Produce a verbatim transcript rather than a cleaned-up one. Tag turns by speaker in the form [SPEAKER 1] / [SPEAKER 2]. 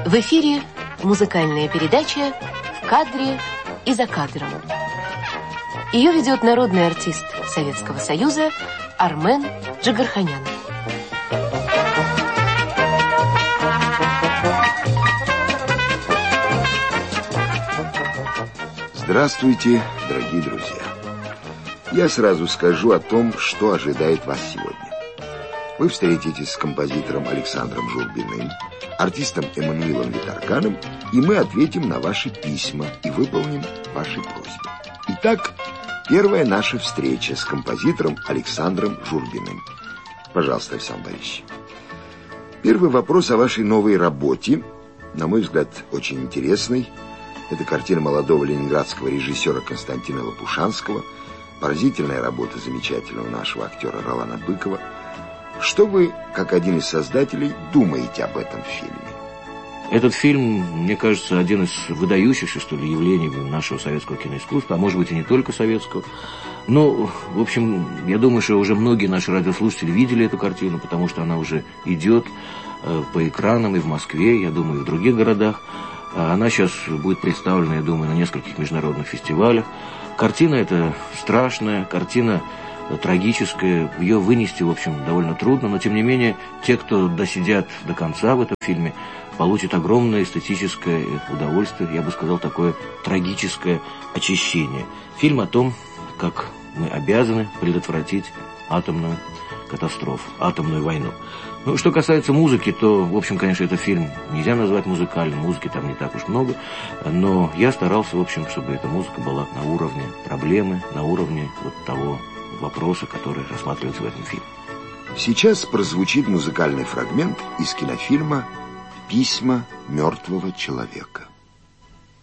[SPEAKER 1] В эфире музыкальная передача «В кадре и за кадром». Ее ведет народный артист Советского Союза Армен Джигарханян.
[SPEAKER 2] Здравствуйте, дорогие друзья. Я сразу скажу о том, что ожидает вас сегодня. Вы встретитесь с композитором Александром Журбиным, артистом Эммануилом Виторганом, и мы ответим на ваши письма и выполним ваши просьбы. Итак, первая наша встреча с композитором Александром Журбиным. Пожалуйста, Александр Борисович. Первый вопрос о вашей новой работе, на мой взгляд, очень интересный. Это картина молодого ленинградского режиссера Константина Лопушанского, поразительная работа замечательного нашего актера Ролана Быкова. Что вы, как один из создателей, думаете об этом фильме?
[SPEAKER 3] Этот фильм, мне кажется, один из выдающихся, что ли, явлений нашего советского киноискусства, а может быть и не только советского. Но, в общем, я думаю, что уже многие наши радиослушатели видели эту картину, потому что она уже идет по экранам и в Москве, я думаю, и в других городах. Она сейчас будет представлена, я думаю, на нескольких международных фестивалях. Картина эта страшная, картина трагическая. Ее вынести, в общем, довольно трудно, но, тем не менее, те, кто досидят до конца в этом фильме, получат огромное эстетическое удовольствие, я бы сказал, такое трагическое очищение. Фильм о том, как мы обязаны предотвратить атомную катастрофу, атомную войну. Ну, что касается музыки, то, в общем, конечно, этот фильм нельзя назвать музыкальным, музыки там не так уж много, но я старался, в общем, чтобы эта музыка была на уровне проблемы, на уровне вот того вопроса, который рассматривается в этом фильме.
[SPEAKER 2] Сейчас прозвучит музыкальный фрагмент из кинофильма «Письма мертвого человека».